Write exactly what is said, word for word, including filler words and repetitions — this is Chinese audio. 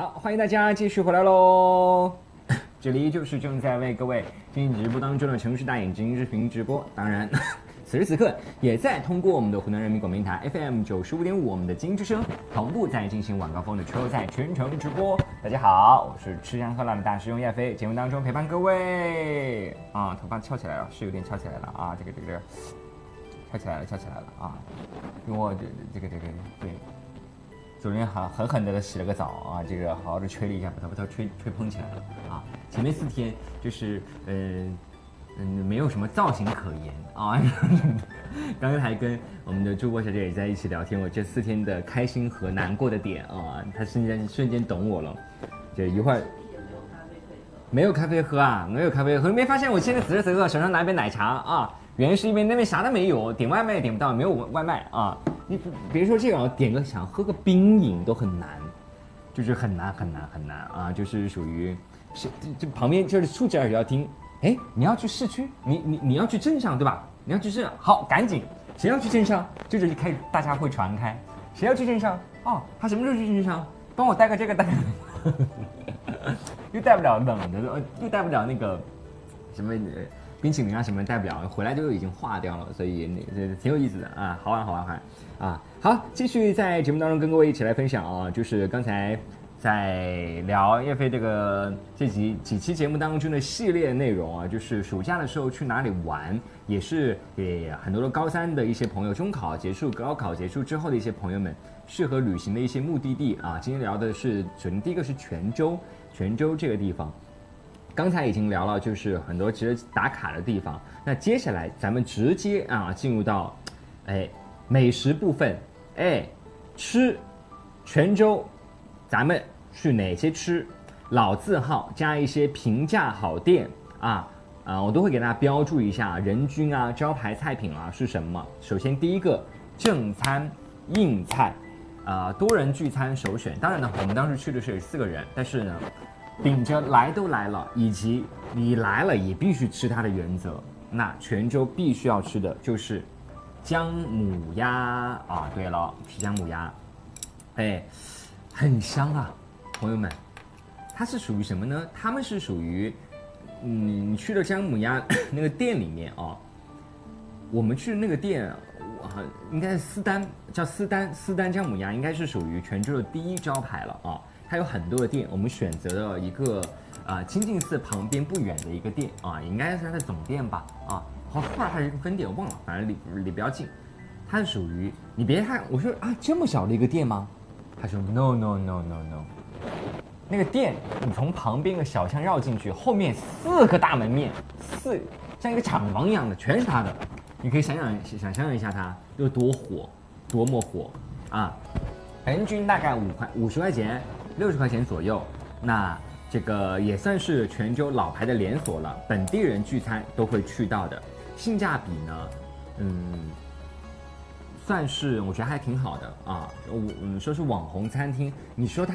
好，欢迎大家继续回来喽！这里就是正在为各位进行直播当中的城市大眼睛视频直播，当然，此时此刻也在通过我们的湖南人民广播电台 F M 九十五点五，我们的金之声同步在进行晚高峰的车载全程直播。大家好，我是吃香喝辣的大师兄叶飞，节目当中陪伴各位啊，头发翘起来了，是有点翘起来了啊，这个这个这个翘起来了，翘起来了啊，因为我这这个这个对。昨天还狠狠的洗了个澡啊，这个好好的吹了一下，把头发吹吹蓬起来了啊。前面四天就是嗯嗯没有什么造型可言啊。刚刚还跟我们的主播小姐也在一起聊天，我这四天的开心和难过的点啊，她瞬间瞬间懂我了。就一会儿没有咖啡喝啊，没有咖啡喝，你没发现我现在此时此刻手上拿一杯奶茶啊？原因是因为那边啥都没有，点外卖也点不到，没有外卖啊。你别说这个，点个想喝个冰饮都很难，就是很难很难很难啊，就是属于是这旁边就是竖起耳朵要听，哎，你要去市区，你你你要去镇上对吧？你要去镇上，好，赶紧，谁要去镇上？这就开始大家会传开，谁要去镇上？哦，他什么时候去镇上？帮我带个这个带个，又带不了冷的，又带不了那个什么。冰淇淋啊什么带不了，回来就已经化掉了，所以那这挺有意思的啊，好玩好玩好玩啊！好，继续在节目当中跟各位一起来分享啊，就是刚才在聊叶飞这个这几几期节目当中的系列内容啊，就是暑假的时候去哪里玩，也是给很多的高三的一些朋友，中考结束、高考结束之后的一些朋友们适合旅行的一些目的地啊。今天聊的是，首先第一个是泉州，泉州这个地方。刚才已经聊了，就是很多值得打卡的地方。那接下来咱们直接啊进入到，哎，美食部分。哎，吃，泉州，咱们去哪些吃？老字号加一些平价好店啊啊，我都会给大家标注一下人均啊、招牌菜品啊是什么。首先第一个正餐硬菜，啊，多人聚餐首选。当然呢，我们当时去的是四个人，但是呢。秉着来都来了，以及你来了也必须吃它的原则，那泉州必须要吃的就是姜母鸭啊！对了，是姜母鸭，哎，很香啊，朋友们，它是属于什么呢？他们是属于，嗯，你去了姜母鸭那个店里面啊，我们去的那个店啊，应该是私单，叫私单，私单姜母鸭应该是属于泉州的第一招牌了啊。它有很多的店，我们选择了一个啊、呃、清净寺旁边不远的一个店啊，应该是它的总店吧啊，好后来还是一个分店，我忘了，反正离离比较近。它是属于你别看我说啊这么小的一个店吗？他说 no no no no no， 那个店你从旁边的小巷绕进去，后面四个大门面，四像一个厂房一样的，全是它的。你可以想想想象一下它有多火，多么火啊！人均大概五块五十块钱。六十块钱左右，那这个也算是泉州老牌的连锁了，本地人聚餐都会去到的，性价比呢，嗯，算是我觉得还挺好的啊。我嗯说是网红餐厅，你说它。